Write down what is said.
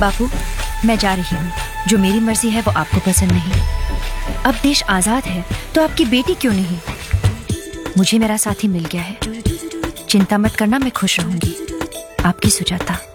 बापू, मैं जा रही हूँ। जो मेरी मर्जी है वो आपको पसंद नहीं। अब देश आजाद है तो आपकी बेटी क्यों नहीं? मुझे मेरा साथी मिल गया है। चिंता मत करना, मैं खुश रहूंगी। आपकी सुजाता।